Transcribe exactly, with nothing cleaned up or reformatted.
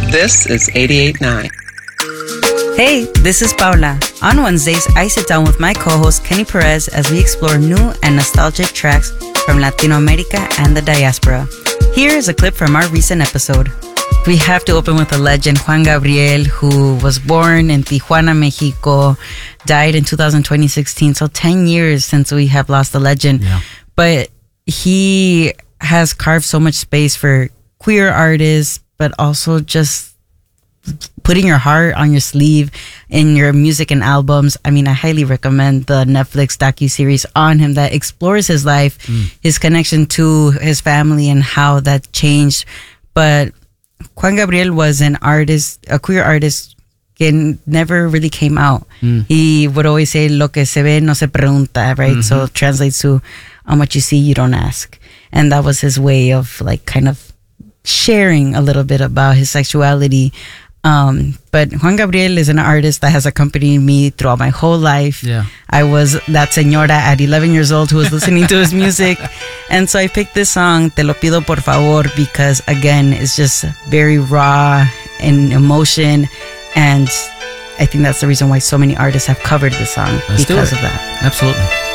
This is eighty-eight point nine. Hey, this is Paula. On Wednesdays, I sit down with my co-host Kenny Perez as we explore new and nostalgic tracks from Latino America and the diaspora. Here is a clip from our recent episode. We have to open with a legend, Juan Gabriel, who was born in Tijuana, Mexico, died in two thousand twenty sixteen, so ten years since we have lost a legend. Yeah. But he has carved so much space for queer artists, but also just putting your heart on your sleeve in your music and albums. I mean, I highly recommend the Netflix docuseries on him that explores his life, mm. his connection to his family, and how that changed. But Juan Gabriel was an artist, a queer artist, que never really came out. Mm. He would always say, lo que se ve no se pregunta, right? Mm-hmm. So it translates to, on what you see, you don't ask. And that was his way of like kind of sharing a little bit about his sexuality. Um, but Juan Gabriel is an artist that has accompanied me throughout my whole life. Yeah. I was that señora at eleven years old who was listening to his music. And so I picked this song, Te lo pido por favor, because again, it's just very raw in emotion. And I think that's the reason why so many artists have covered this song. Let's because do it. of that. Absolutely.